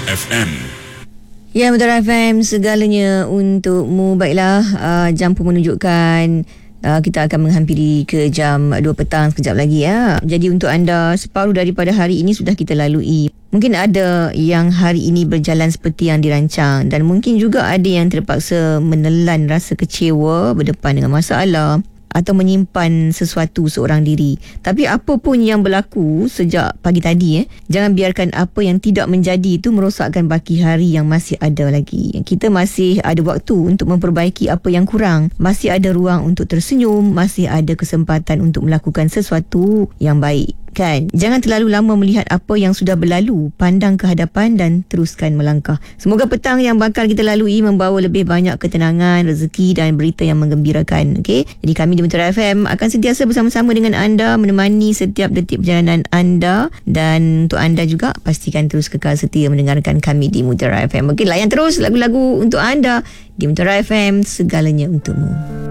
FM. Ya, Mutiara FM, segalanya untukmu. Baiklah, jam pun menunjukkan kita akan menghampiri ke jam 2 petang sekejap lagi ya. Jadi untuk anda, separuh daripada hari ini sudah kita lalui. Mungkin ada yang hari ini berjalan seperti yang dirancang, dan mungkin juga ada yang terpaksa menelan rasa kecewa berdepan dengan masalah atau menyimpan sesuatu seorang diri. Tapi apa pun yang berlaku sejak pagi tadi, jangan biarkan apa yang tidak menjadi itu merosakkan baki hari yang masih ada lagi. Kita masih ada waktu untuk memperbaiki apa yang kurang. Masih ada ruang untuk tersenyum, masih ada kesempatan untuk melakukan sesuatu yang baik. Kan? Jangan terlalu lama melihat apa yang sudah berlalu. Pandang ke hadapan dan teruskan melangkah. Semoga petang yang bakal kita lalui membawa lebih banyak ketenangan, rezeki dan berita yang menggembirakan. Okay? Jadi kami di Mutiara FM akan sentiasa bersama-sama dengan anda, menemani setiap detik perjalanan anda. Dan untuk anda juga, pastikan terus kekal setia mendengarkan kami di Mutiara FM. Okay, layan terus lagu-lagu untuk anda di Mutiara FM, segalanya untukmu.